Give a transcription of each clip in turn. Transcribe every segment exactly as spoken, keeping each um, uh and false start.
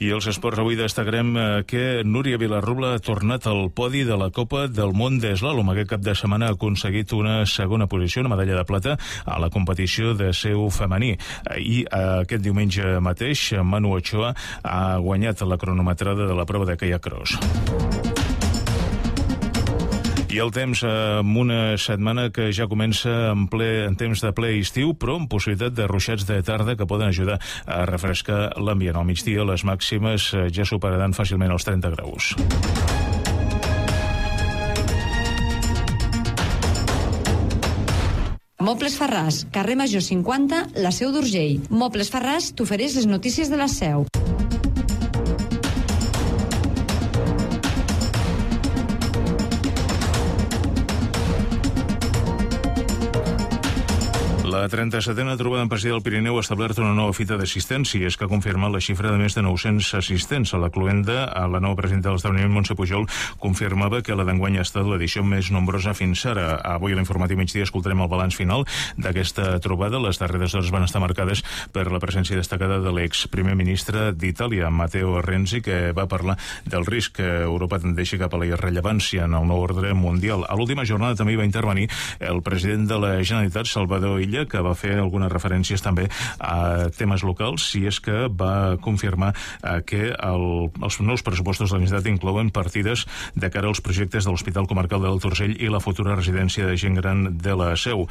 I els esports avui destacarem que Núria Vilarrubla ha tornat al podi de la Copa del Món d'Eslàlom. Aquest cap de setmana ha aconseguit una segona posició, una medalla de plata a la competició de seu femení. I aquest diumenge mateix Manu Ochoa ha guanyat la cronometrada de la prova de kayak cross. I el temps amb una setmana que ja comença en, ple, en temps de ple estiu, però amb possibilitat de ruixats de tarda que poden ajudar a refrescar l'ambient. Al migdia les màximes ja superaran fàcilment els trenta graus. Mobles Farràs, carrer Major cinquanta, la Seu d'Urgell. Mobles Farràs t'ofereix les notícies de la Seu. La trenta-setena trobada empresarial del Pirineu ha establert una nova fita d'assistència. És que ha confirmat la xifra de més de nou-cents assistents a la cluenda. La nova presidenta de l'esdeveniment, Montse Pujol, confirmava que la d'enguany ha estat l'edició més nombrosa fins ara. Avui a l'informatiu migdia escoltarem el balanç final d'aquesta trobada. Les darreres hores van estar marcades per la presència destacada de l'ex primer ministre d'Itàlia, Matteo Renzi, que va parlar del risc que Europa tendeixi cap a la irrellevància en el nou ordre mundial. A l'última jornada també va intervenir el president de la Generalitat, Salvador Illa, que va fer algunes referències també a temes locals, i és que va confirmar eh, que el, els nous pressupostos de la Generalitat inclouen partides de cara als projectes de l'Hospital Comarcal de l'Alt Urgell i la futura residència de gent gran de la Seu.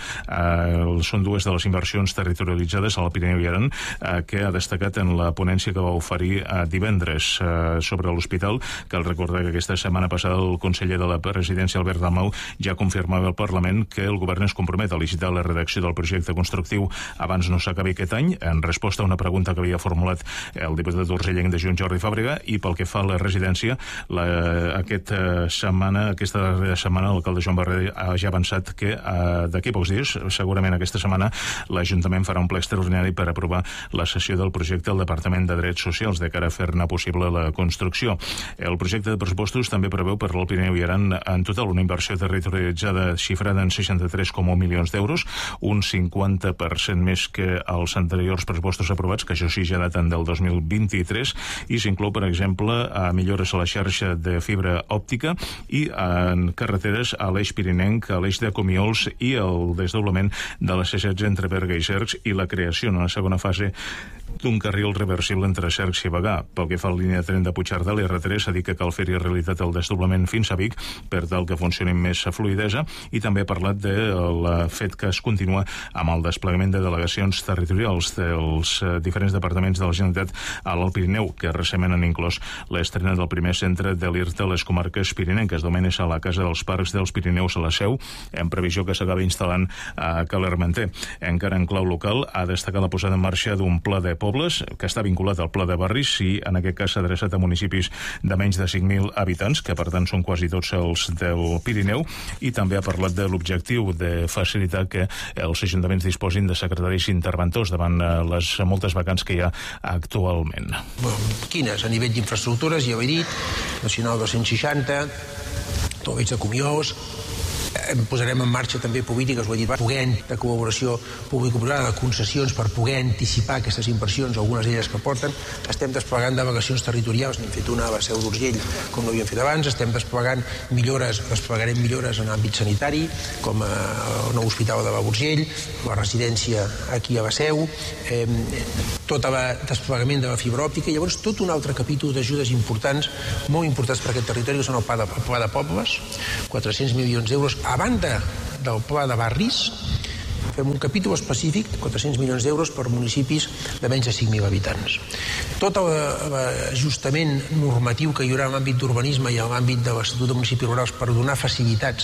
Eh, són dues de les inversions territorialitzades al Pirineu i Aran eh, que ha destacat en la ponència que va oferir eh, divendres eh, sobre l'hospital. Cal recordar que aquesta setmana passada el conseller de la Presidència, Albert Dalmau, ja confirmava al Parlament que el govern es compromet a licitar la redacció del projecte constructiu abans no s'acabi aquest any, en resposta a una pregunta que havia formulat el diputat urgellenc de Junts, Jordi Fàbrega. I pel que fa a la residència, la, aquesta setmana, aquesta darrera setmana, l'alcalde Joan Barrer ha ja avançat que eh, d'aquí a pocs dies, segurament aquesta setmana, l'Ajuntament farà un ple extraordinari per aprovar la cessió del projecte al Departament de Drets Socials de cara a fer-ne possible la construcció. El projecte de pressupostos també preveu per l'Alt Pirineu i Aran en total una inversió territorialitzada xifrada en seixanta-tres coma un milions d'euros, un cinquanta per cent més que els anteriors pressupostos aprovats, que això sí ja daten del dos mil vint-i-tres, i s'inclou, per exemple, a millores a la xarxa de fibra òptica i en carreteres a l'eix pirinenc, a l'eix de Comiols i el desdoblament de la C setze entre Berga i Cercs i la creació en la segona fase d'un carril reversible entre Cercs i Bagà. Pel que fa a la línia de tren de Puigcerdà, l'R tres s'ha dit que cal fer-hi realitat el desdoblament fins a Vic per tal que funcioni amb més fluidesa, i també ha parlat del fet que es continua amb el desplegament de delegacions territorials dels diferents departaments de la Generalitat a l'Alt Pirineu, que recentment han inclòs l'estrena del primer centre de l'I R T a les comarques pirinenques, d'Omenes a la Casa dels Parcs dels Pirineus a la Seu, en previsió que s'acabi instal·lant a Calermanter. Encara en clau local, ha destacat la posada en marxa d'un pla de pobles que està vinculat al pla de barris i en aquest cas s'ha adreçat a municipis de menys de cinc mil habitants, que per tant són quasi tots els del Pirineu, i també ha parlat de l'objectiu de facilitar que els ajuntaments disposin de secretaris interventors davant les moltes vacants que hi ha actualment. Quines? A nivell d'infraestructures, ja ho he dit, Nacional dos-cents seixanta, Torreig de Comiós. Posarem en marxa també polítiques, ho he dit, poguent de col·laboració público-privada, de concessions per poder anticipar aquestes inversions, algunes d'elles que porten. Estem desplegant delegacions territorials, n'hem fet una a la Seu d'Urgell, com no havíem fet abans. Estem desplegant millores, desplegarem millores en àmbit sanitari, com el nou hospital de la Urgell, la residència aquí a la Seu, eh, tot el desplegament de la fibra òptica, i llavors tot un altre capítol d'ajudes importants, molt importants per aquest territori, que són el pla de, el pla de pobles, quatre-cents milions d'euros. A banda del pla de barris, fem un capítol específic de quatre-cents milions d'euros per municipis de menys de cinc mil habitants. Tot l'ajustament normatiu que hi haurà en l'àmbit d'urbanisme i en l'àmbit de l'Estatut de Municipis Rurals per donar facilitats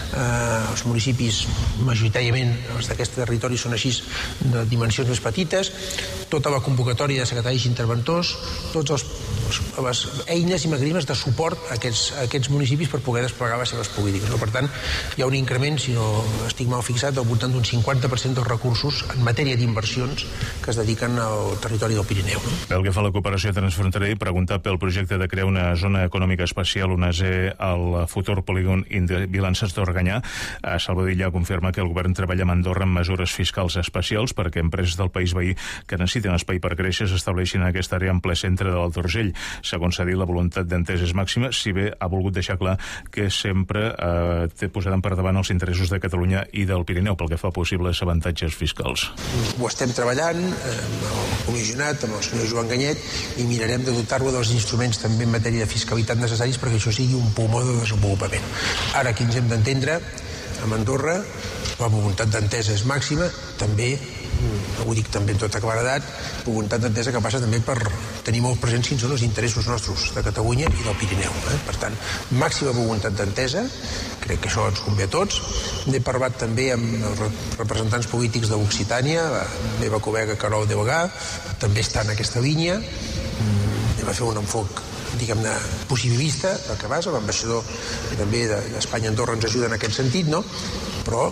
eh, als municipis, majoritàriament els d'aquest territori són així, de dimensions més petites, tota la convocatòria de secretaris interventors, tots els les eines i mecanismes de suport a aquests, a aquests municipis per poder desplegar les seves polítiques. No? Per tant, hi ha un increment, si no estic mal fixat, al voltant d'un cinquanta cinquanta per cent dels recursos en matèria d'inversions que es dediquen al territori del Pirineu. No? Pel que fa a la cooperació transfronterera, preguntar pel projecte de crear una zona econòmica especial, una Z, al futur polígon de Vilances d'Organyà. A Salvadilla confirma que el govern treballa amb Andorra en mesures fiscals especials perquè empreses del país veí que necessiten espai per créixer s'estableixin en aquesta àrea en ple centre de l'Alt Urgell. Segons s'ha dit, la voluntat d'entesa és màxima, si bé ha volgut deixar clar que sempre eh, té posaran per davant els interessos de Catalunya i del Pirineu pel que fa a possibles avantatges fiscals. Ho estem treballant amb el comissionat, amb el senyor Joan Ganyet, i mirarem de dotar-lo dels instruments també en matèria de fiscalitat necessaris perquè això sigui un pulmó de desenvolupament. Ara, aquí ens hem d'entendre, amb Andorra, la voluntat d'entesa és màxima, també, ho dic també en tota claredat, voluntat d'entesa que passa també per tenir molt presents quins són els interessos nostres de Catalunya i del Pirineu. Eh? Per tant, màxima voluntat d'entesa, crec que això ens convé a tots. N'he parlat també amb els representants polítics d'Occitània, la meva col·lega Carol Delgà, també està en aquesta línia. Anem a fer un enfoc, diguem-ne, possibilista, del que vas, l'ambaixador també d'Espanya a Andorra ens ajuda en aquest sentit, no? Però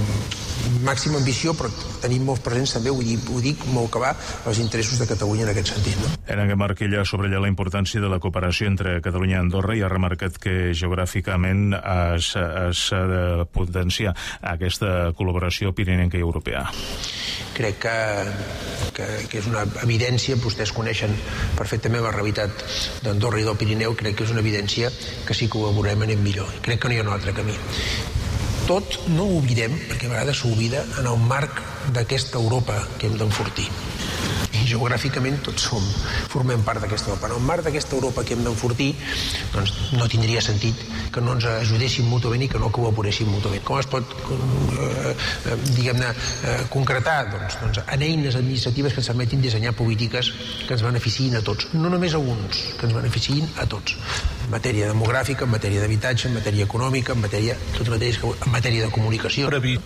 màxima ambició, però tenim molt presents també, ho dic, ho dic molt clar, els interessos de Catalunya en aquest sentit. No? Enric Marquilla ha subratllat la importància de la cooperació entre Catalunya i Andorra i ha remarcat que geogràficament s'ha de potenciar aquesta col·laboració pirinenca i europea. Crec que, que, que és una evidència, vostès coneixen perfectament la realitat d'Andorra i del Pirineu, crec que és una evidència que si col·laborem anem millor. Crec que no hi ha un altre camí. Tot no ho oblidem, perquè a vegades s'oblida, en el marc d'aquesta Europa que hem d'enfortir. I geogràficament tots som, formem part d'aquesta Europa. En el marc d'aquesta Europa que hem d'enfortir, doncs no tindria sentit que no ens ajudéssim mútuament i que no col·laboréssim mútuament. Com es pot, eh, diguem-ne, eh, concretar? Doncs, doncs en eines administratives que ens permetin dissenyar polítiques que ens beneficiïn a tots. No només a uns, que ens beneficiïn a tots. En matèria demogràfica, en matèria d'habitatge, en matèria econòmica, en matèria, totes matèries, en matèria de comunicació.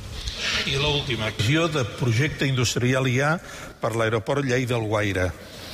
I l'última, visió de projecte industrial hi ha per l'aeroport Lleida Alguaire.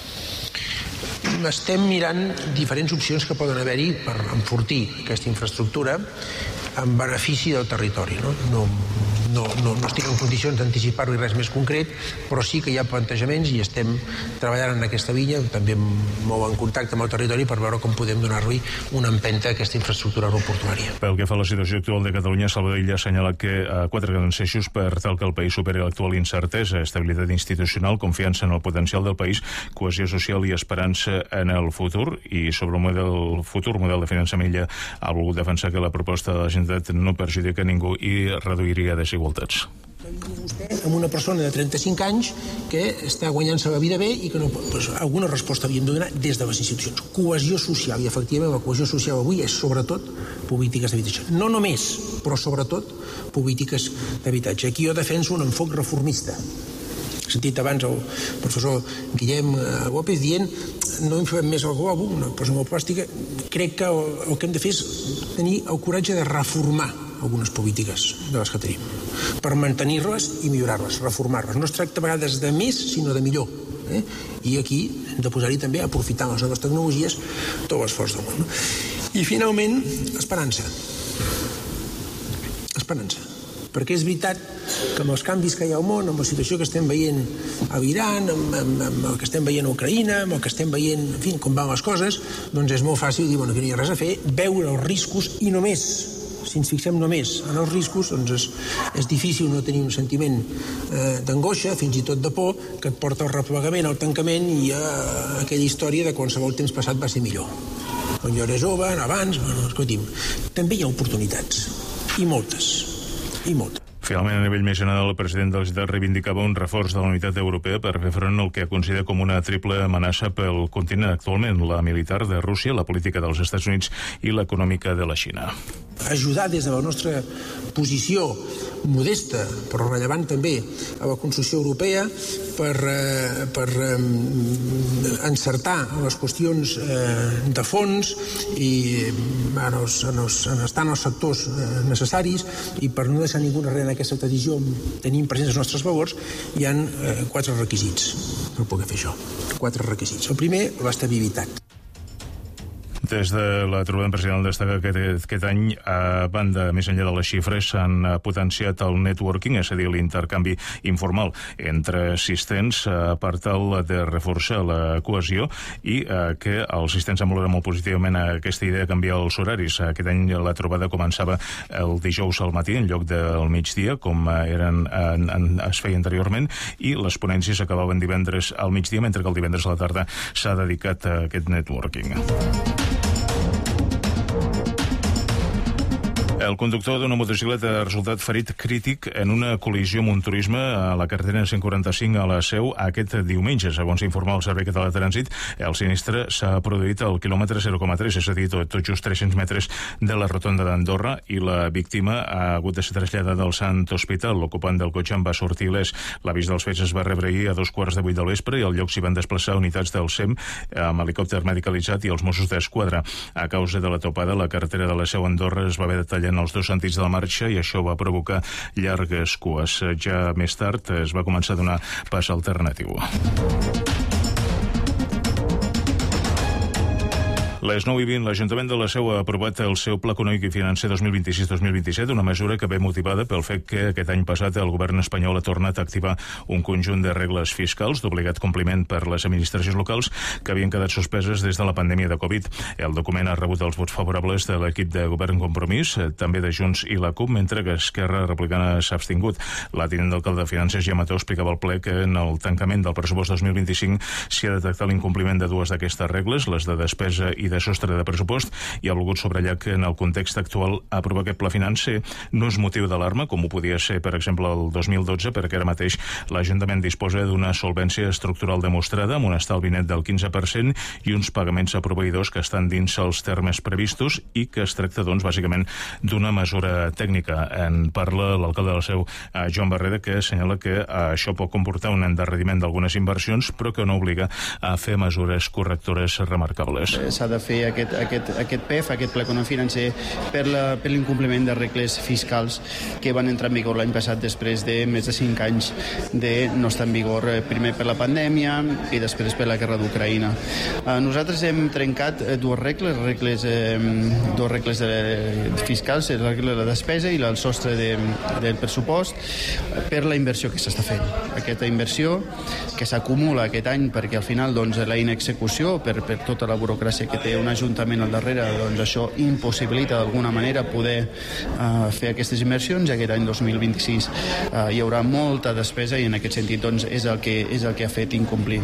Estem mirant diferents opcions que poden haver-hi per enfortir aquesta infraestructura en benefici del territori. No, no, no, no, no estic en condicions d'anticipar-hi res més concret, però sí que hi ha plantejaments i estem treballant en aquesta línia, també molt en contacte amb el territori per veure com podem donar-li una empenta a aquesta infraestructura aeroportuària. Pel que fa a la situació actual de Catalunya, Salvador Illa ha assenyalat que a quatre grans eixos per tal que el país superi l'actual incertesa, estabilitat institucional, confiança en el potencial del país, cohesió social i esperança en el futur. I sobre el model, futur model de finançament, ella ha volgut defensar que la proposta de la Generalitat no perjudica ningú i reduiria desigualtats. Vostè amb una persona de trenta-cinc anys que està guanyant-se la vida bé i que no, doncs, alguna resposta havíem de donar des de les institucions. Cohesió social, i efectivament la cohesió social avui és sobretot polítiques d'habitatge. No només, però sobretot polítiques d'habitatge. Aquí jo defenso un enfoc reformista. He sentit abans el professor Guillem López dient no inflem més el globo, una cosa molt plàstica. Crec que el, el que hem de fer és tenir el coratge de reformar algunes polítiques de les que tenim, per mantenir-les i millorar-les, reformar-les. No es tracta a vegades de més, sinó de millor. Eh? I aquí hem de posar-hi també, aprofitant les noves tecnologies, tot l'esforç del món. I finalment, esperança. Esperança. Perquè és veritat que amb els canvis que hi ha al món, amb la situació que estem veient a l'Iran, amb, amb, amb el que estem veient a Ucraïna, amb el que estem veient, en fi, com van les coses, doncs és molt fàcil dir, bueno, que no hi ha res a fer, veure els riscos i només, si ens fixem només en els riscos, doncs és, és difícil no tenir un sentiment eh, d'angoixa, fins i tot de por, que et porta al replegament, al tancament i a aquella història de qualsevol temps passat va ser millor. Quan jo era jove, abans, bueno, escolti'm, també hi ha oportunitats, i moltes. I molt. Finalment, a nivell més general, el president de la Generalitat reivindicava un reforç de la unitat europea per fer front al que considera com una triple amenaça pel continent actualment, la militar de Rússia, la política dels Estats Units i l'econòmica de la Xina. Ajudar des de la nostra posició modesta, però rellevant també, a la construcció europea per, eh, per eh, encertar les qüestions eh, de fons i en, els, en, els, en estar en els sectors eh, necessaris i per no deixar ningú darrere en aquesta decisió tenim presents els nostres valors, hi ha eh, quatre requisits per poder fer això. Quatre requisits. El primer, l'estabilitat. Des de la trobada empresarial destaca que aquest any, a banda, més enllà de les xifres, s'han potenciat el networking, és a dir, l'intercanvi informal entre assistents per tal de reforçar la cohesió i que els assistents han valorat molt positivament aquesta idea de canviar els horaris. Aquest any la trobada començava el dijous al matí en lloc del migdia, com eren, en, en, es feia anteriorment, i les ponències acabaven divendres al migdia, mentre que el divendres a la tarda s'ha dedicat a aquest networking. El conductor d'una motocicleta ha resultat ferit crític en una col·lisió amb un turisme a la carretera cent quaranta-cinc a la Seu aquest diumenge. Segons informa el Servei Català de Trànsit, el sinistre s'ha produït al quilòmetre zero coma tres, és a dir, tot, tot just tres-cents metres de la rotonda d'Andorra, i la víctima ha hagut de ser traslladada al Sant Hospital. L'ocupant del cotxe en va sortir il·lès. L'avís dels fets es va rebre ahir a dos quarts de vuit del vespre i al lloc s'hi van desplaçar unitats del S E M amb helicòpter medicalitzat i els Mossos d'Esquadra. A causa de la topada, la carretera de la Seu a Andorra es va haver de tallar en els dos sentits de la marxa i això va provocar llargues cues. Ja més tard es va començar a donar pas alternatiu. Les nou i vint, l'Ajuntament de la Seu ha aprovat el seu Pla Econòmic i Financer dos mil vint-i-sis dos mil vint-i-set, una mesura que ve motivada pel fet que aquest any passat el govern espanyol ha tornat a activar un conjunt de regles fiscals d'obligat compliment per les administracions locals que havien quedat suspeses des de la pandèmia de Covid. El document ha rebut els vots favorables de l'equip de govern Compromís, també de Junts i la CUP, mentre que Esquerra Republicana s'ha abstingut. La tinent d'alcalde de Finances, Gemma Mateu, explicava al ple que en el tancament del pressupost dos mil vint-i-cinc s'hi ha detectat l'incompliment de dues d'aquestes regles, les de despesa i de sostre de pressupost, i ha volgut subratllar que en el context actual aprovar aquest pla financer no és motiu d'alarma, com ho podia ser, per exemple, el dos mil dotze, perquè ara mateix l'Ajuntament disposa d'una solvència estructural demostrada, amb un estalvi net del quinze per cent i uns pagaments a proveïdors que estan dins els termes previstos i que es tracta, doncs, bàsicament d'una mesura tècnica. En parla l'alcalde de la Seu, Joan Barreda, que assenyala que això pot comportar un endarreriment d'algunes inversions, però que no obliga a fer mesures correctores remarcables. S'ha de fer aquest, aquest, aquest P E F, aquest Pla Econòmic Financer, per la, per l'incompliment de regles fiscals que van entrar en vigor l'any passat després de més de cinc anys de no estar en vigor, primer per la pandèmia i després per la guerra d'Ucraïna. Nosaltres hem trencat dues regles, regles eh, dues regles de, fiscals, la regla de la despesa i el sostre de, del pressupost, per la inversió que s'està fent. Aquesta inversió que s'acumula aquest any perquè al final, doncs, la inexecució per, per tota la burocràcia que té un ajuntament al darrere, doncs això impossibilita d'alguna manera poder uh, fer aquestes inversions, i aquest any dos mil vint-i-sis uh, hi haurà molta despesa i en aquest sentit, doncs, és el que, és el que ha fet incomplir.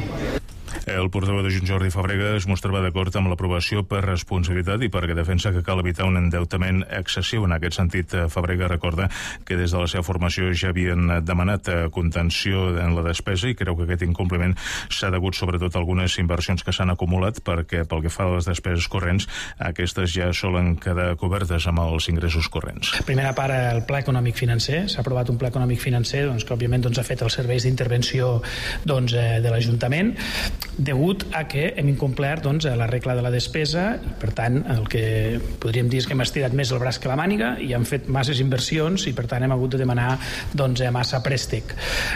El portaveu de Junts, Jordi Fàbrega, es mostrava d'acord amb l'aprovació per responsabilitat i perquè defensa que cal evitar un endeutament excessiu. En aquest sentit, Fàbrega recorda que des de la seva formació ja havien demanat contenció en la despesa i creu que aquest incompliment s'ha degut sobretot a algunes inversions que s'han acumulat, perquè pel que fa a les despeses corrents, aquestes ja solen quedar cobertes amb els ingressos corrents. Primera part, el Pla Econòmic Financer. S'ha aprovat un Pla Econòmic Financer doncs, que òbviament doncs, ha fet els serveis d'intervenció doncs, de l'Ajuntament, degut a que hem incomplert doncs, la regla de la despesa i, per tant, el que podríem dir és que hem estirat més el braç que la màniga i hem fet masses inversions i, per tant, hem hagut de demanar doncs, massa préstec.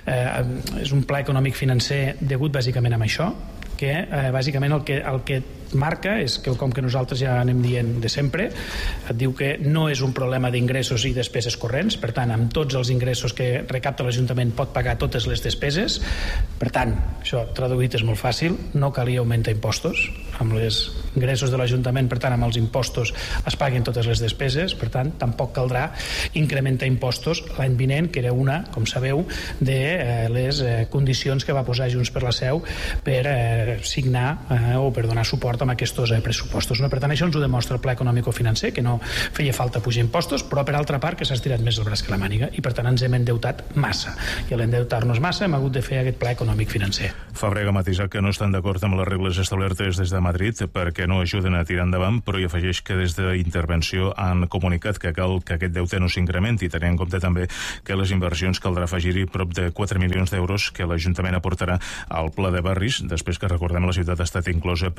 Eh, és un pla econòmic financer degut bàsicament a això, que eh, bàsicament el que, el que marca és que, com que nosaltres ja anem dient de sempre, et diu que no és un problema d'ingressos i despeses corrents, per tant, amb tots els ingressos que recapta l'Ajuntament pot pagar totes les despeses. Per tant, això traduït és molt fàcil, no calia augmentar impostos, amb els ingressos de l'Ajuntament, per tant, amb els impostos es paguen totes les despeses, per tant, tampoc caldrà incrementar impostos l'any vinent, que era una, com sabeu, de eh, les eh, condicions que va posar Junts per la Seu per eh, signar eh, o per donar suport amb aquests eh, pressupostos. No? Per tant, això ens ho demostra el Pla Econòmic-Financer, que no feia falta pujar impostos, però per altra part que s'ha estirat més el braç que la màniga i per tant ens hem endeutat massa. I a l'endeutar-nos massa hem hagut de fer aquest Pla Econòmic-Financer. Fàbrega ha matisat que no estan d'acord amb les regles establertes des de Madrid perquè no ajuden a tirar endavant, però hi afegeix que des d'intervenció han comunicat que cal que aquest deute no s'incrementi, tenint en compte també que les inversions caldrà afegir-hi prop de quatre milions d'euros que l'Ajuntament aportarà al Pla de Barris, després que, recordem, la ciutat ha estat inclosa per la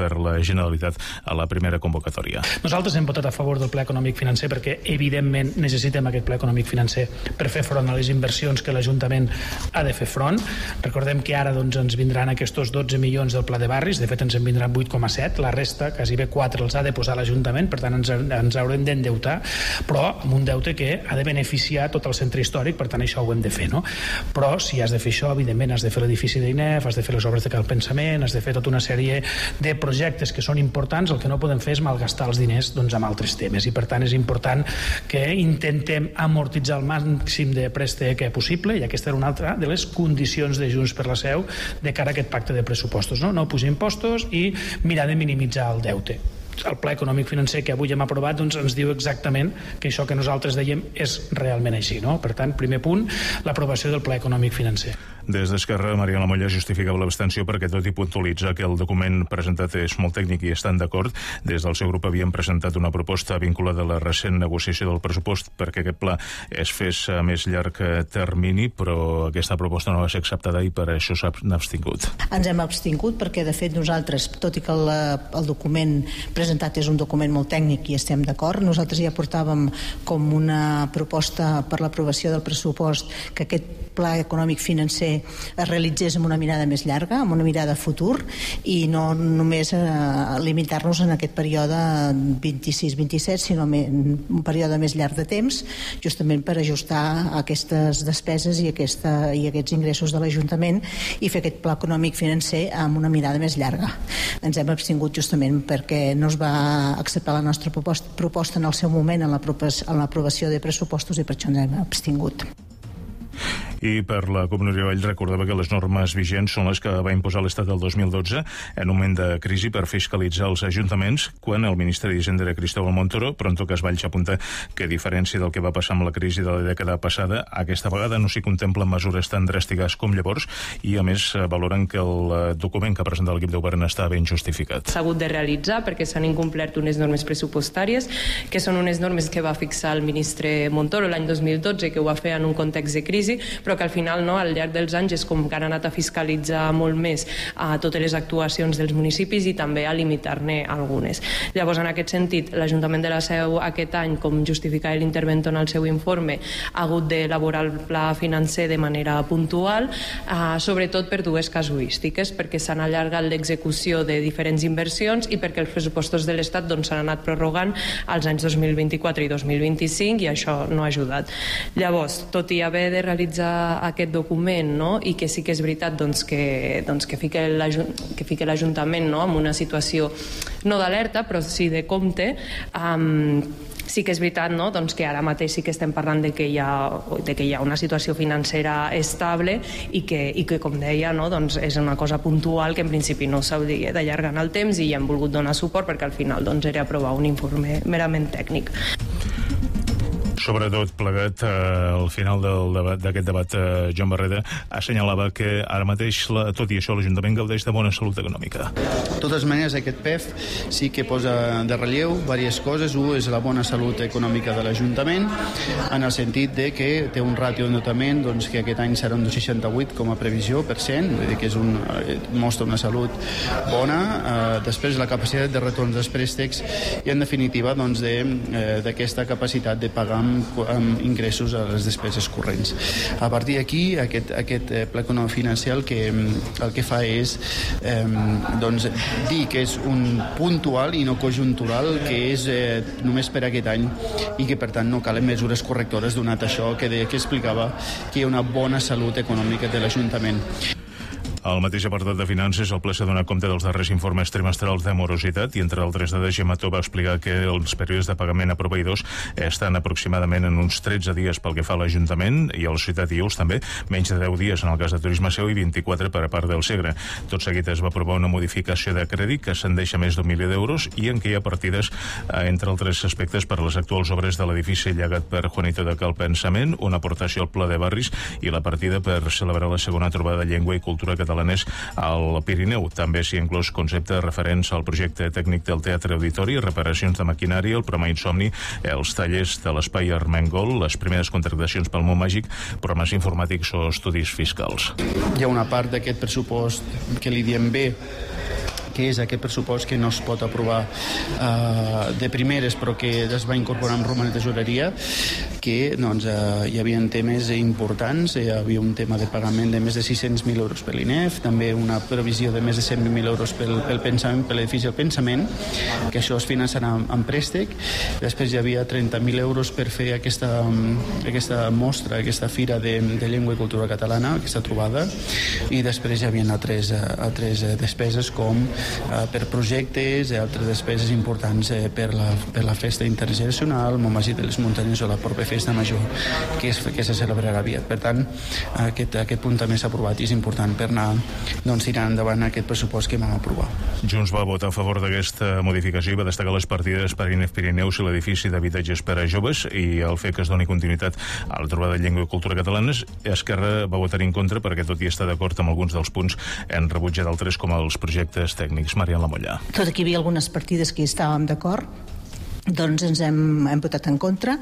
Generalitat a la primera convocatòria. Nosaltres hem votat a favor del Pla Econòmic Financer perquè, evidentment, necessitem aquest Pla Econòmic Financer per fer front a les inversions que l'Ajuntament ha de fer front. Recordem que ara doncs, ens vindran aquests dotze milions del Pla de Barris, de fet ens en vindran vuit coma set, la resta, quasi bé quatre, els ha de posar l'Ajuntament, per tant ens, ens haurem d'endeutar, però amb un deute que ha de beneficiar tot el centre històric, per tant això ho hem de fer, no? Però si has de fer això, evidentment has de fer l'edifici d'I N E F, has de fer les obres de Cal Pensament, has de fer tota una sèrie de projectes que són importants. El que no podem fer és malgastar els diners doncs, amb altres temes, i per tant és important que intentem amortitzar el màxim de préstec possible, i aquesta era una altra de les condicions de Junts per la Seu de cara a aquest pacte de pressupostos, no, no pujar impostos i mirar de minimitzar el deute. El Pla Econòmic Financer que avui hem aprovat doncs, ens diu exactament que això que nosaltres dèiem és realment així, no? Per tant, primer punt, l'aprovació del Pla Econòmic Financer. Des d'Esquerra, Mariana Molla justificava l'abstenció perquè tot i puntualitza que el document presentat és molt tècnic i estan d'acord. Des del seu grup havien presentat una proposta vinculada a la recent negociació del pressupost perquè aquest pla es fes a més llarg termini, però aquesta proposta no va ser acceptada i per això s'ha abstingut. Ens hem abstingut perquè, de fet, nosaltres, tot i que el, el document presentat és un document molt tècnic i estem d'acord, nosaltres ja portàvem com una proposta per l'aprovació del pressupost que aquest pla econòmic financer es realitzés amb una mirada més llarga, amb una mirada a futur, i no només eh, limitar-nos en aquest període vint-i-sis vint-i-set, sinó un període més llarg de temps, justament per ajustar aquestes despeses i, aquesta, i aquests ingressos de l'Ajuntament i fer aquest pla econòmic financer amb una mirada més llarga. Ens hem abstingut justament perquè no es va acceptar la nostra proposta, proposta en el seu moment en l'aprovació de pressupostos, i per això ens hem abstingut. I per la Comunitat Vall recordava que les normes vigents són les que va imposar l'Estat el dos mil dotze en un moment de crisi per fiscalitzar els ajuntaments, quan el ministre d'Hisenda era Cristóbal Montoro, però en tot cas Valls apunta que, a diferència del que va passar amb la crisi de la dècada passada, aquesta vegada no s'hi contemplen mesures tan dràstiques com llavors, i a més valoren que el document que ha presentat l'equip de govern està ben justificat. S'ha hagut de realitzar perquè s'han incomplert unes normes pressupostàries, que són unes normes que va fixar el ministre Montoro l'any dos mil dotze, que ho va fer en un context de crisi, però que al final, no, al llarg dels anys és com que han anat a fiscalitzar molt més a totes les actuacions dels municipis i també a limitar-ne algunes. Llavors, en aquest sentit, l'Ajuntament de la Seu aquest any, com justificava l'interventor en el seu informe, ha hagut d'elaborar el pla financer de manera puntual, eh, sobretot per dues casuístiques, perquè s'han allargat l'execució de diferents inversions i perquè els pressupostos de l'Estat doncs, s'han anat prorrogant als anys dos mil vint-i-quatre i dos mil vint-i-cinc, i això no ha ajudat. Llavors, tot i haver de realitzar aquest document, no? I que sí que és veritat doncs, que, doncs, que fique l'Ajuntament, no? En una situació no d'alerta, però sí de compte, um, sí que és veritat, no? Doncs que ara mateix sí que estem parlant de que hi ha, de que hi ha una situació financera estable i que, i que com deia, no? Doncs és una cosa puntual que en principi no s'hauria d'allargar en el temps, i hi hem volgut donar suport perquè al final doncs, era aprovar un informe merament tècnic. Sobretot plegat, eh, al final d'aquest debat, eh, Joan Barreda assenyalava que ara mateix, la, tot i això, l'Ajuntament gaudeix de bona salut econòmica. De totes maneres, aquest P E F sí que posa de relleu diverses coses. Un és la bona salut econòmica de l'Ajuntament, en el sentit de que té un ràtio d'endeutament doncs, que aquest any serà un seixanta-vuit com a previsió per cent, vull dir que és un, mostra una salut bona. Eh, després, la capacitat de retorn dels préstecs i, en definitiva, doncs, d'aquesta eh, capacitat de pagar amb, amb ingressos a les despeses corrents. A partir d'aquí, aquest, aquest pla econòmic financer el que, el que fa és eh, doncs, dir que és un puntual i no conjuntural, que és eh, només per aquest any i que, per tant, no calen mesures correctores, donat això que, de, que explicava que hi ha una bona salut econòmica de l'Ajuntament. Al mateix apartat de Finances, el ple s'ha donat compte dels darrers informes trimestrals de morositat i, entre altres dades, Gemató va explicar que els períodes de pagament a proveïdors estan aproximadament en uns tretze dies pel que fa a l'Ajuntament, i a la Societat i Ius també, menys de deu dies en el cas de Turisme Seu i vint-i-quatre per a part del Segre. Tot seguit es va aprovar una modificació de crèdit que ascendeix a més d'un milió d'euros i en què hi ha partides, entre altres aspectes, per a les actuals obres de l'edifici llegat per Juanito de Cal Pensament, una aportació al Pla de Barris i la partida per celebrar la segona trobada de llengua i cultura catalana al Pirineu. També s'hi ha inclòs conceptes referents al projecte tècnic del Teatre Auditori, reparacions de maquinària, el programa Insomni, els tallers de l'Espai Armengol, les primeres contractacions pel món màgic, programes informàtics o estudis fiscals. Hi ha una part d'aquest pressupost que li diem bé, que és aquest pressupost que no es pot aprovar uh, de primeres però que es va incorporar en roman de tesoreria, que doncs, uh, hi havia temes importants, hi havia un tema de pagament de més de sis-cents mil euros per l'I N E F, també una previsió de més de cent vint mil euros pel, pel pensament, per l'edifici del Pensament, que això es finançarà amb, amb préstec. Després hi havia trenta mil euros per fer aquesta, aquesta mostra, aquesta fira de, de llengua i cultura catalana, aquesta trobada, i després hi havia altres, altres despeses com eh, per projectes i altres despeses importants eh, per, la, per la festa intergeneracional, Montmajor de les Muntanyes o la pròpia festa major que, és, que se celebrarà aviat. Per tant, aquest, aquest punt també s'ha aprovat i és important per anar doncs, tirant endavant aquest pressupost que vam aprovar. Junts va votar a favor d'aquesta modificació i va destacar les partides per I N E F Pirineus i l'edifici d'habitatges per a joves i el fet que es doni continuïtat a la trobada de llengua i cultura catalanes. Esquerra va votar en contra perquè, tot i estar d'acord amb alguns dels punts, han rebutjat altres com els projectes tècnics. Marian Lamolla. Tot aquí hi havia algunes partides que hi estàvem d'acord, doncs ens hem, hem votat en contra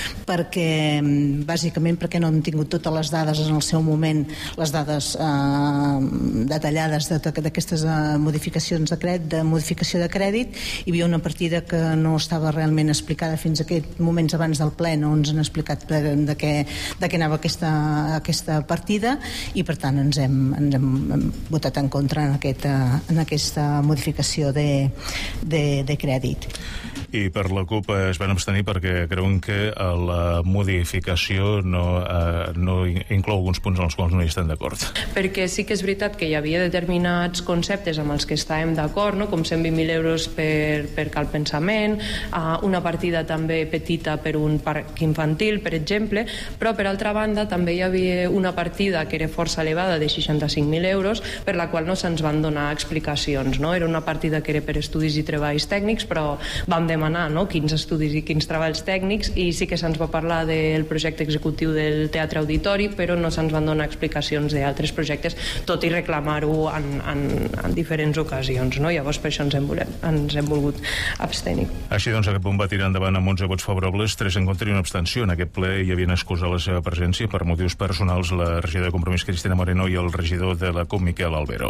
perquè, bàsicament perquè no hem tingut totes les dades en el seu moment, les dades eh, detallades d'aquestes eh, modificacions de crèdit, de modificació de crèdit. Hi havia una partida que no estava realment explicada fins a aquests moments abans del ple, no ens han explicat de, de, què, de què anava aquesta, aquesta partida, i per tant ens hem, ens hem, hem votat en contra en, aquest, en aquesta modificació de, de, de crèdit. I per la CUP es van abstenir perquè creuen que la modificació no, eh, no inclou alguns punts en els quals no hi estan d'acord. Perquè sí que és veritat que hi havia determinats conceptes amb els que estàvem d'acord, no? Com cent vint mil euros per, per Cal Pensament, eh, una partida també petita per un parc infantil, per exemple, però per altra banda també hi havia una partida que era força elevada de seixanta-cinc mil euros per la qual no se'ns van donar explicacions, no? Era una partida que era per estudis i treballs tècnics, però vam demanar, no?, quins estudis i quins treballs tècnics, i sí que se'ns va parlar del projecte executiu del Teatre Auditori, però no se'ns van donar explicacions d'altres projectes, tot i reclamar-ho en, en, en diferents ocasions, no? Llavors per això ens hem, volem, ens hem volgut abstenir. Així doncs, aquest punt va tirar endavant amb onze vots favorables, tres en contra i una abstenció. En aquest ple hi havien excusat la seva presència per motius personals la regidora de Compromís Cristina Moreno i el regidor de la CUP Miquel Albero.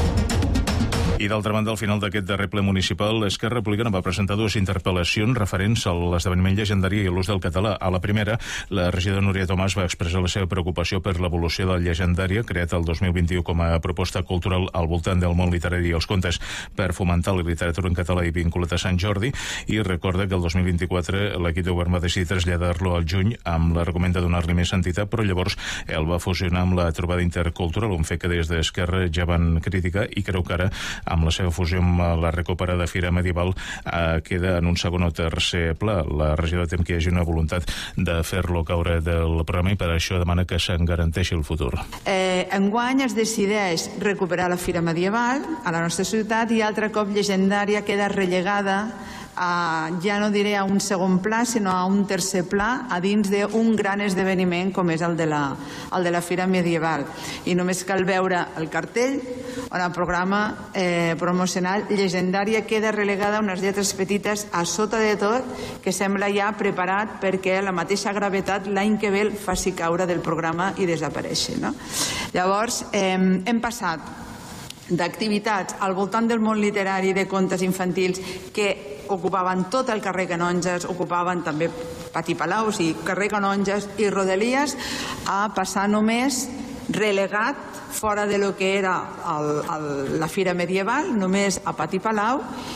I d'altra banda, al final d'aquest darrer ple municipal, Esquerra Republicana va presentar dues interpel·lacions referents a l'esdeveniment llegendari i l'ús del català. A la primera, la regidora Núria Tomàs va expressar la seva preocupació per l'evolució de la llegendària, creat el dos mil vint-i-u com a proposta cultural al voltant del món literari i els contes per fomentar la literatura en català i vinculat a Sant Jordi, i recorda que el dos mil vint-i-quatre l'equip de govern va decidir traslladar-lo al juny amb l'argument de donar-li més entitat, però llavors el va fusionar amb la trobada intercultural, un fet que des d'Esquerra ja van criticar, i creu que ara, amb la seva fusió amb la recuperada Fira Medieval, eh, queda en un segon o tercer pla. La regidora tem que hi hagi una voluntat de fer-lo caure del programa i per això demana que se'n garanteixi el futur. Eh, enguany es decideix recuperar la Fira Medieval a la nostra ciutat i altre cop llegendària queda relegada a, ja no diré a un segon pla, sinó a un tercer pla a dins d'un gran esdeveniment com és el de la, el de la Fira Medieval. I només cal veure el cartell on el programa eh, promocional llegendària queda relegada a unes lletres petites a sota de tot, que sembla ja preparat perquè la mateixa gravetat l'any que ve el faci caure del programa i desaparèixer, no? Llavors, eh, hem passat d'activitats al voltant del món literari de contes infantils que ocupaven tot el carrer Canonges, ocupaven també Pati Palau, o sigui, carrer Canonges i Rodalies, a passar només relegat fora de lo que era el, el, la Fira Medieval, només a Pati Palau,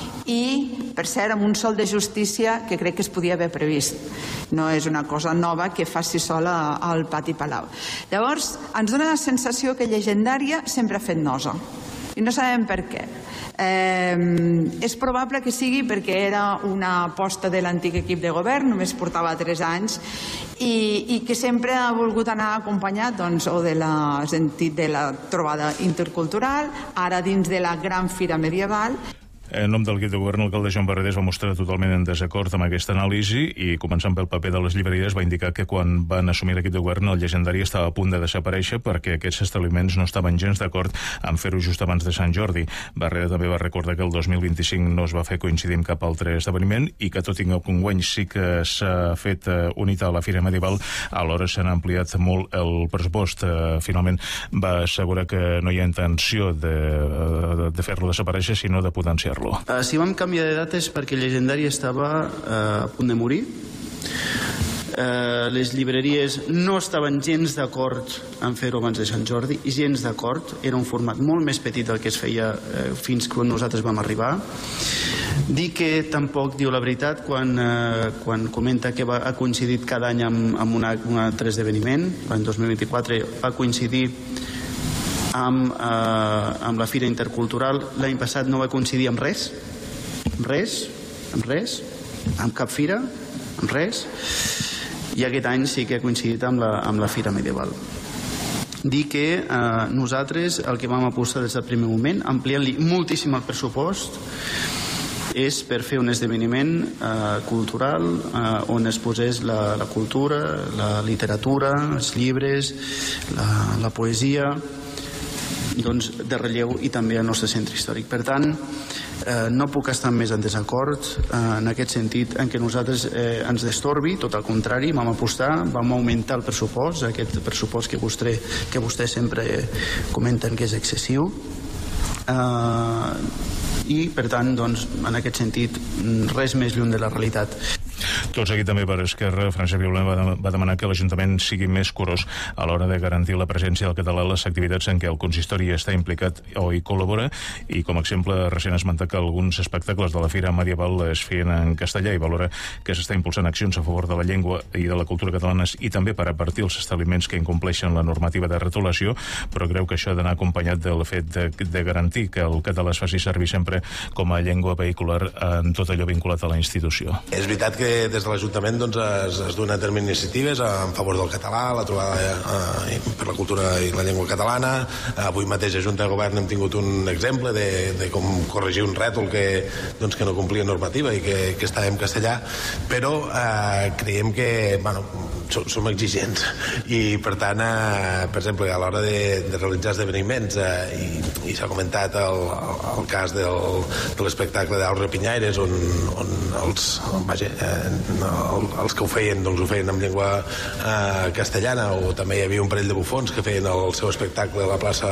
i, per cert, amb un sol de justícia que crec que es podia haver previst. No és una cosa nova que faci sol al Pati Palau. Llavors, ens dona la sensació que llegendària sempre ha fet nosa, i no sabem per què. Eh, és probable que sigui perquè era una aposta de l'antic equip de govern, només portava tres anys, i, i que sempre ha volgut anar acompanyat, doncs, o de la sentit de la trobada intercultural, ara dins de la gran Fira Medieval. En nom del equip de govern, l'alcalde Joan Barredés va mostrar totalment en desacord amb aquesta anàlisi i, començant pel paper de les llibreries, va indicar que quan van assumir l'equip de govern el llegendari estava a punt de desaparèixer perquè aquests establiments no estaven gens d'acord en fer-ho just abans de Sant Jordi. Barrera també va recordar que el dos mil vint-i-cinc no es va fer coincidir amb cap altre esdeveniment i que tot i que enguany sí que s'ha fet unit a la Fira Medieval, alhora s'han ampliat molt el pressupost. Finalment va assegurar que no hi ha intenció de, de fer-lo desaparèixer, sinó de potenciar-lo. Uh, si vam canviar de data és perquè el llegendari estava uh, a punt de morir. Uh, les llibreries no estaven gens d'acord en fer-ho abans de Sant Jordi, i gens d'acord. Era un format molt més petit del que es feia uh, fins quan nosaltres vam arribar. Dir que tampoc diu la veritat quan, uh, quan comenta que va, ha coincidit cada any amb, amb una, un altre esdeveniment. L'any dos mil vint-i-quatre va coincidir amb, eh, amb la Fira Intercultural. L'any passat no va coincidir amb res, amb res, amb res, amb cap fira, amb res, i aquest any sí que ha coincidit amb la, amb la Fira Medieval. Dir que eh, nosaltres el que vam apostar des del primer moment, ampliant-li moltíssim el pressupost, és per fer un esdeveniment eh, cultural eh, on es posés la, la cultura, la literatura, els llibres, la, la poesia, doncs, de relleu, i també al nostre centre històric. Per tant, eh, no puc estar més en desacord eh, en aquest sentit en què nosaltres eh, ens destorbi, tot al contrari, vam apostar, vam augmentar el pressupost, aquest pressupost que vostè, que vostè sempre comenten que és excessiu, eh, i per tant, doncs, en aquest sentit, res més lluny de la realitat. Tot seguit també per Esquerra, Francesc Violant va, de, va demanar que l'Ajuntament sigui més curós a l'hora de garantir la presència del català a les activitats en què el consistori està implicat o hi col·labora, i com a exemple recent esmentar que alguns espectacles de la Fira Medieval es feien en castellà i valora que s'està impulsant accions a favor de la llengua i de la cultura catalanes i també per advertir els establiments que incompleixen la normativa de retolació, però creu que això ha d'anar acompanyat del fet de, de garantir que el català es faci servir sempre com a llengua vehicular en tot allò vinculat a la institució. És veritat que des de l'Ajuntament doncs, es, es duen a terme iniciatives en favor del català, la trobada eh, per la cultura i la llengua catalana. Avui mateix a Junta de Govern hem tingut un exemple de, de com corregir un rètol que, doncs, que no complia normativa i que, que estava en castellà, però eh, creiem que bueno, som, som exigents i per tant, eh, per exemple, a l'hora de, de realitzar esdeveniments eh, i, i s'ha comentat el, el, el cas del, de l'espectacle d'Aus Rapinyaires on, on els, vaja, eh, els que ho feien doncs ho feien en llengua eh, castellana, o també hi havia un parell de bufons que feien el seu espectacle a la plaça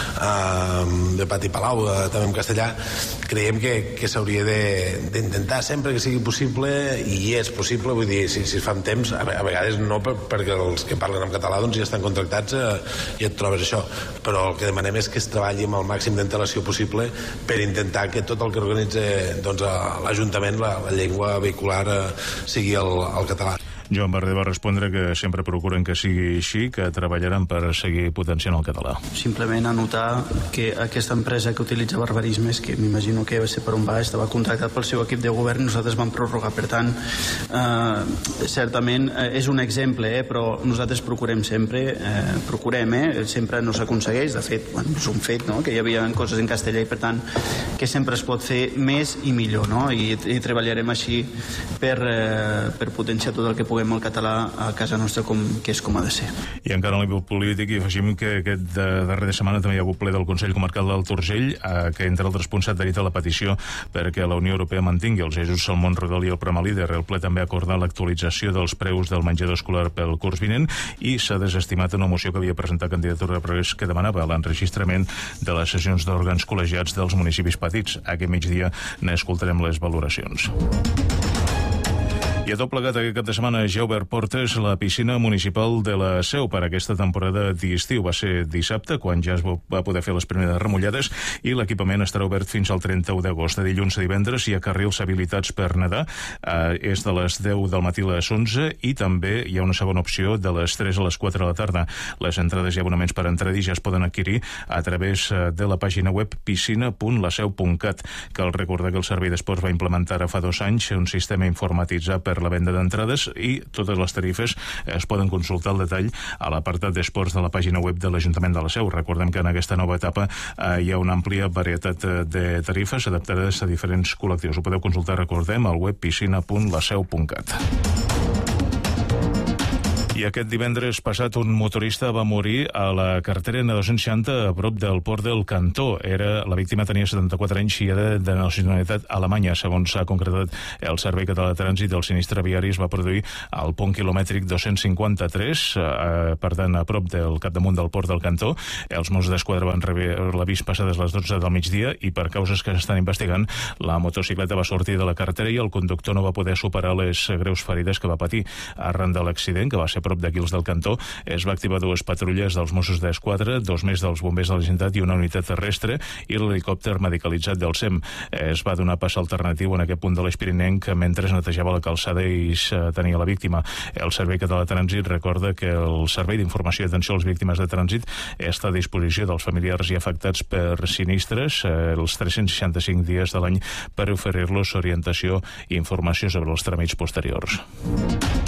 eh, de Pati Palau eh, també en castellà. Creiem que, que s'hauria d'intentar sempre que sigui possible, i és possible, vull dir, si, si es fa amb temps, a, a vegades no per, perquè els que parlen en català doncs ja estan contractats eh, i et trobes això, però el que demanem és que es treballi amb el màxim d'antelació possible per intentar que tot el que organitza doncs, l'Ajuntament, la, la llengua vehicular eh, sigui el, el català. Joan Barredés va respondre que sempre procuren que sigui així, que treballaran per seguir potenciant el català. Simplement anotar que aquesta empresa que utilitza barbarismes, que m'imagino que va ser per on va, estava contractat pel seu equip de govern, nosaltres vam prorrogar. Per tant, eh, certament eh, és un exemple, eh, però nosaltres procurem sempre, eh, procurem, eh, sempre no s'aconsegueix, de fet, bueno, és un fet, no?, que hi havia coses en castellà i per tant que sempre es pot fer més i millor, no?, i, i treballarem així per, eh, per potenciar tot el que puguem el català a casa nostra com, que és com ha de ser. I encara en l'àmbit polític, i afegim que aquest darrer de setmana també hi ha hagut ple del Consell Comarcal del Turgell, eh, que entre altres punts s'ha adherit a la petició perquè la Unió Europea mantingui els ajuts al món rural i al programa líder. El ple també ha acordat l'actualització dels preus del menjador escolar pel curs vinent i s'ha desestimat una moció que havia presentat Candidatura de Progrés que demanava l'enregistrament de les sessions d'òrgans col·legiats dels municipis petits. Aquest migdia n'escoltarem les valoracions. I a tot plegat, aquest cap de setmana ja ha obert portes la piscina municipal de la Seu per aquesta temporada d'estiu. Va ser dissabte, quan ja es va poder fer les primeres remullades, i l'equipament estarà obert fins al trenta-u d'agost. De dilluns a divendres hi ha carrils habilitats per nedar. Eh, és de les deu del matí a les onze, i també hi ha una segona opció de les tres a les quatre de la tarda. Les entrades i abonaments per entrar-hi ja es poden adquirir a través de la pàgina web piscina punt laseu punt cat. Cal recordar que el Servei d'Esports va implementar fa dos anys un sistema informatitzat per per la venda d'entrades i totes les tarifes es poden consultar al detall a l'apartat d'esports de la pàgina web de l'Ajuntament de la Seu. Recordem que en aquesta nova etapa eh, hi ha una àmplia varietat de tarifes adaptades a diferents col·lectius. Ho podeu consultar, recordem, al web piscina punt laseu punt cat. I aquest divendres passat un motorista va morir a la carretera N dos-cents seixanta a prop del port del Cantó. Era, la víctima tenia setanta-quatre anys i era de nacionalitat alemanya. Segons s'ha concretat el Servei Català de Trànsit, el sinistre viari es va produir al pont quilomètric dos-cents cinquanta-tres, eh, per tant, a prop del capdamunt del port del Cantó. Els Mossos d'Esquadra van rebre l'avís passades les dotze del migdia i per causes que s'estan investigant, la motocicleta va sortir de la carretera i el conductor no va poder superar les greus ferides que va patir. Arran de l'accident, que va ser prop de Guils del Cantó, es va activar dues patrulles dels Mossos d'Esquadra, dos més dels bombers de la Generalitat i una unitat terrestre i l'helicòpter medicalitzat del S E M. Es va donar pas alternatiu en aquest punt de l'Eix Pirinenc mentre es netejava la calçada i es tenia la víctima. El Servei Català de Trànsit recorda que el Servei d'Informació i Atenció a les Víctimes de Trànsit està a disposició dels familiars i afectats per sinistres eh, els tres-cents seixanta-cinc dies de l'any per oferir-los orientació i informació sobre els tràmits posteriors.